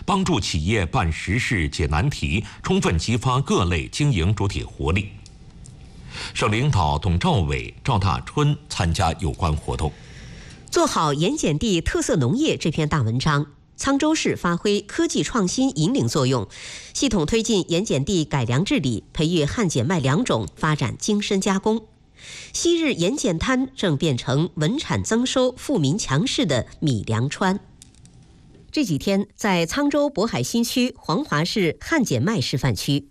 帮助企业办实事、解难题，充分激发各类经营主体活力。省领导董兆伟、赵大春参加有关活动。 做好盐碱地特色农业这篇大文章，沧州市发挥科技创新引领作用，系统推进盐碱地改良治理，培育旱碱麦良种，发展精深加工。昔日盐碱滩正变成稳产增收、富民强势的米粮川。这几天，在沧州渤海新区黄华市旱碱麦示范区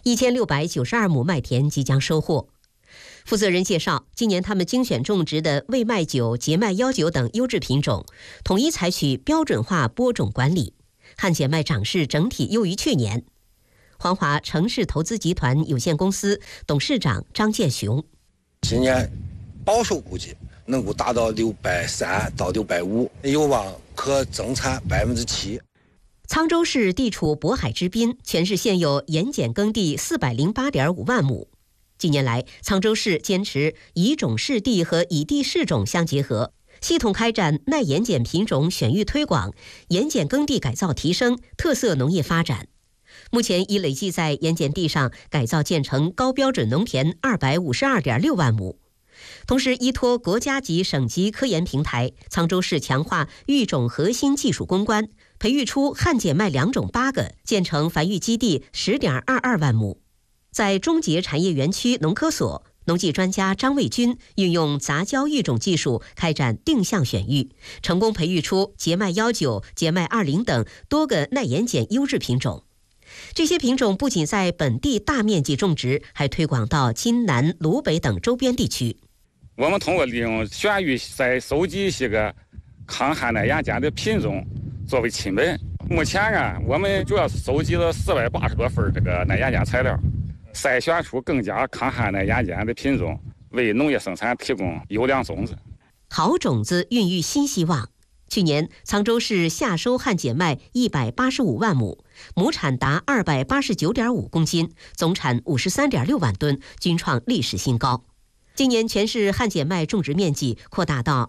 ，1692亩麦田即将收获。负责人介绍，今年他们精选种植的味麦9、节麦19等优质品种，统一采取标准化播种管理，旱碱麦长势整体优于去年。黄华城市投资集团有限公司董事长张建雄： 今年保守估计能够达到630到650，有望可增产7%。 沧州市地处渤海之滨，全市现有盐碱耕地408.5万亩。近年来，沧州市坚持以种试地和以地试种相结合，系统开展耐盐碱品种选育推广、盐碱耕地改造提升、特色农业发展。目前已累计在盐碱地上改造建成高标准农田252.6万亩。同时，依托国家级、省级科研平台，沧州市强化育种核心技术攻关，培育出旱碱麦良种8个，建成繁育基地10.22万亩。在中捷产业园区农科所，农技专家张卫军运用杂交育种技术开展定向选育，成功培育出节麦19、节麦20等多个耐盐碱优质品种。这些品种不仅在本地大面积种植，还推广到津南、鲁北等周边地区。 我们通过利用选育再收集一些个抗旱耐盐碱的品种作为亲本。目前呢，我们主要是收集了480多份这个耐盐碱材料，筛选出更加抗旱耐盐碱的品种，为农业生产提供优良种子。 好种子孕育新希望。去年，沧州市夏收旱碱麦185万亩，亩产达289.5公斤，总产53.6万吨，均创历史新高。今年全市旱碱麦种植面积扩大到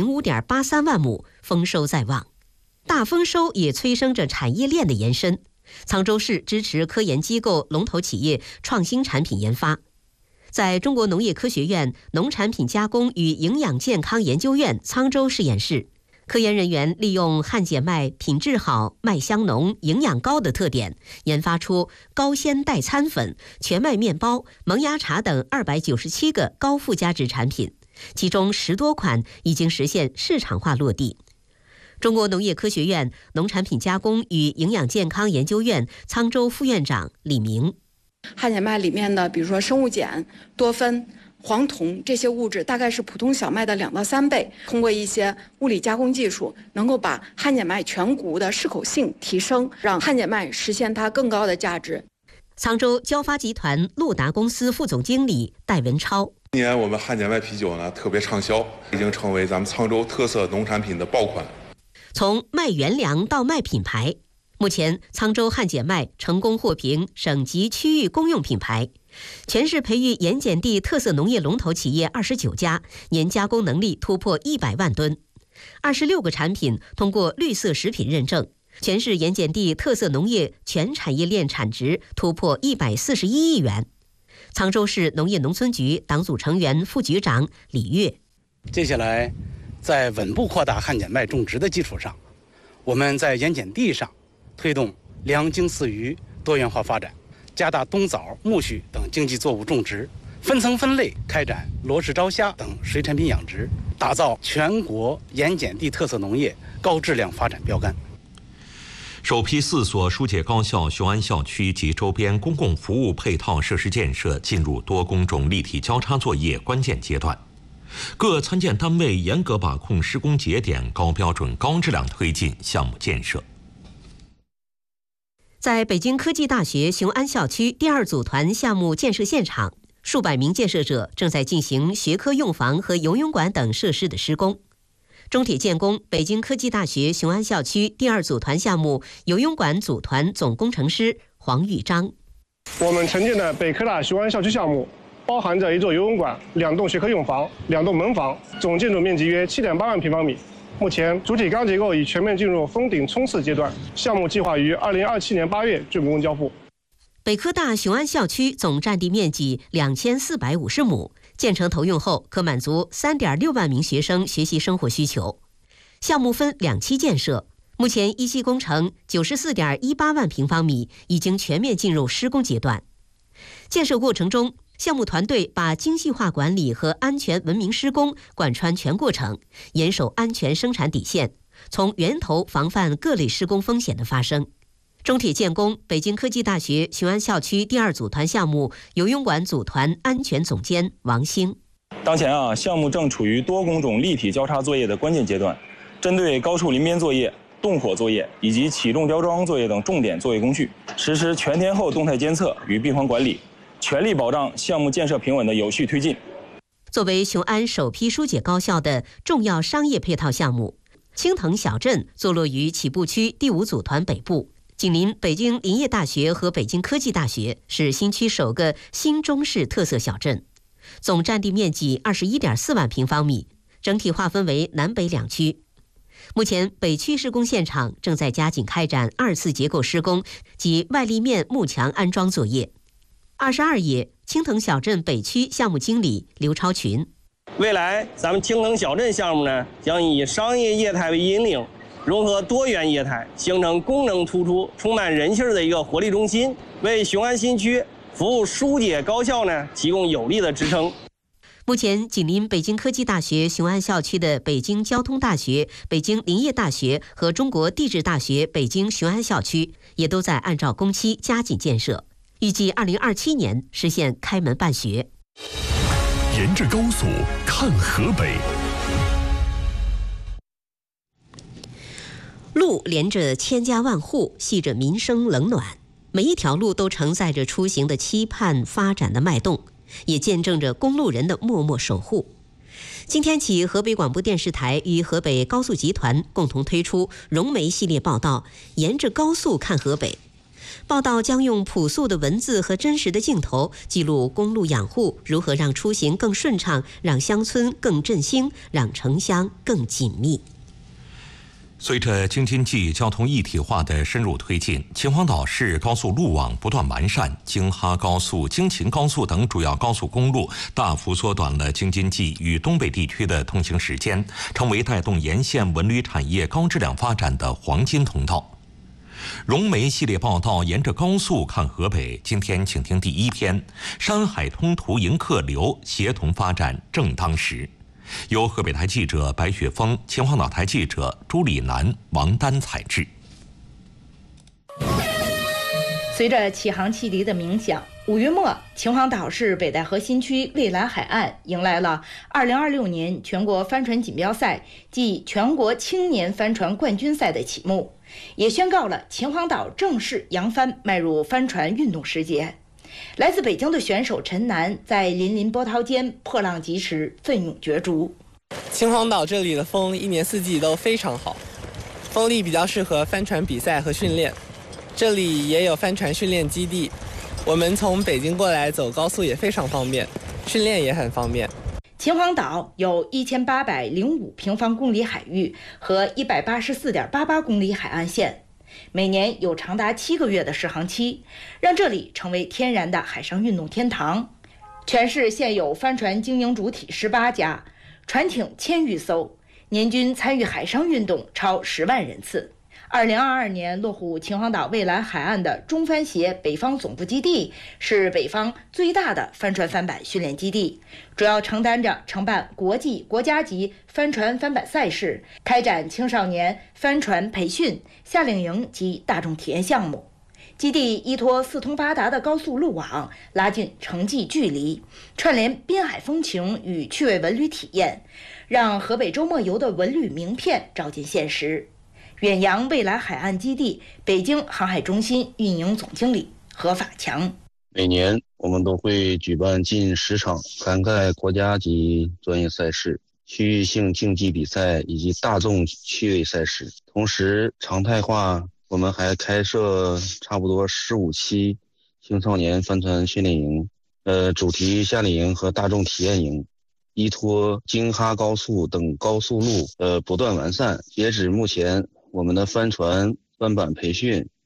205.83万亩，丰收在望。大丰收也催生着产业链的延伸。沧州市支持科研机构、龙头企业创新产品研发。在中国农业科学院农产品加工与营养健康研究院沧州实验室，科研人员利用旱碱麦品质好、麦香浓、营养高的特点，研发出高纤代餐粉、全麦面包、萌芽茶等297个高附加值产品，其中10多款已经实现市场化落地。中国农业科学院农产品加工与营养健康研究院沧州副院长李明： 旱碱麦里面的，比如说生物碱、多酚、黄酮这些物质，大概是普通小麦的2到3倍。通过一些物理加工技术，能够把旱碱麦全谷的适口性提升，让旱碱麦实现它更高的价值。 沧州交发集团陆达公司副总经理戴文超： 今年我们旱碱麦啤酒呢特别畅销，已经成为咱们沧州特色农产品的爆款。 从麦原粮到麦品牌，目前沧州旱碱麦成功获评省级区域公用品牌。全市培育盐碱地特色农业龙头企业29家，年加工能力突破100万吨，26个产品通过绿色食品认证。全市盐碱地特色农业全产业链产值突破141亿元。沧州市农业农村局党组成员、副局长李跃： 接下来，在稳步扩大旱碱麦种植的基础上，我们在盐碱地上推动良经饲鱼多元化发展，加大冬枣、苜蓿等经济作物种植，分层分类开展罗氏招虾等水产品养殖，打造全国盐碱地特色农业高质量发展标杆。 首批4所疏解高校雄安校区及周边公共服务配套设施建设进入多工种立体交叉作业关键阶段，各参建单位严格把控施工节点，高标准、高质量推进项目建设。 在北京科技大学雄安校区第2组团项目建设现场，数百名建设者正在进行学科用房和游泳馆等设施的施工。中铁建工北京科技大学雄安校区第2组团项目游泳馆组团总工程师黄玉章： 我们承建的北科大雄安校区项目包含着1座游泳馆、2栋学科用房、2栋门房，总建筑面积约7.8万平方米。 目前主体钢结构已全面进入封顶冲刺阶段，项目计划于2027年8月竣工交付。 北科大雄安校区总占地面积2450亩，建成投用后可满足3.6万名学生学习生活需求。项目分2期建设，目前一期工程94.18万平方米已经全面进入施工阶段。建设过程中，项目团队把精细化管理和安全文明施工贯穿全过程，严守安全生产底线，从源头防范各类施工风险的发生。中铁建工北京科技大学雄安校区第2组团项目游泳馆组团安全总监王兴： 当前项目正处于多工种立体交叉作业的关键阶段，针对高处临边作业、动火作业以及起重吊装作业等重点作业工序，实施全天候动态监测与闭环管理，全力保障项目建设平稳的有序推进。 作为雄安首批疏解高校的重要商业配套项目，青藤小镇坐落于起步区第5组团北部，紧邻北京林业大学和北京科技大学，是新区首个新中式特色小镇。总占地面积21.4万平方米，整体划分为南北2区。目前北区施工现场正在加紧开展2次结构施工及外立面幕墙安装作业。22页，青藤小镇北区项目经理刘超群： 未来咱们青藤小镇项目呢，将以商业业态为引领，融合多元业态，形成功能突出、充满人性的一个活力中心，为雄安新区服务疏解高校呢提供有力的支撑。 目前，紧邻北京科技大学雄安校区的北京交通大学、北京林业大学和中国地质大学北京雄安校区也都在按照工期加紧建设，预计2027年实现开门办学。 沿着高速看河北。 路连着千家万户，系着民生冷暖，每一条路都承载着出行的期盼、发展的脉动，也见证着公路人的默默守护。今天起，河北广播电视台与河北高速集团共同推出融媒系列报道《沿着高速看河北》。报道将用朴素的文字和真实的镜头，记录公路养护如何让出行更顺畅，让乡村更振兴，让城乡更紧密。 随着京津冀交通一体化的深入推进，秦皇岛市高速路网不断完善，京哈高速、京秦高速等主要高速公路大幅缩短了京津冀与东北地区的通行时间，成为带动沿线文旅产业高质量发展的黄金通道。融媒系列报道沿着高速看河北，今天请听第1篇：山海通途迎客流，协同发展正当时。由河北台记者白雪峰、秦皇岛台记者朱丽楠、王丹采制。 随着启航汽笛的鸣响，5月末，秦皇岛市北戴河新区蔚蓝海岸迎来了2026年全国帆船锦标赛暨全国青年帆船冠军赛的启幕，也宣告了秦皇岛正式扬帆迈入帆船运动时节。来自北京的选手陈楠在粼粼波涛间破浪疾驰，奋勇角逐。 秦皇岛这里的风一年四季都非常好，风力比较适合帆船比赛和训练。这里也有帆船训练基地，我们从北京过来走高速也非常方便，训练也很方便。 秦皇岛有1805平方公里海域和184.88公里海岸线，每年有长达7个月的适航期，让这里成为天然的海上运动天堂。全市现有帆船经营主体18家，船艇1000余艘，年均参与海上运动超10万人次。2022年落户秦皇岛蔚蓝海岸的中帆协北方总部基地是北方最大的帆船帆板训练基地，主要承担着承办国际、国家级帆船帆板赛事，开展青少年帆船培训、夏令营及大众体验项目。基地依托四通八达的高速路网，拉近城际距离，串联滨海风情与趣味文旅体验，让河北周末游的文旅名片照进现实。远洋蔚蓝海岸基地北京航海中心运营总经理何法强： 每年我们都会举办近10场涵盖国家级专业赛事、区域性竞技比赛以及大众趣味赛事，同时常态化我们还开设差不多15期青少年帆船训练营、主题夏令营和大众体验营， 依托京哈高速等高速路不断完善，截止目前，我们的帆船、帆板培训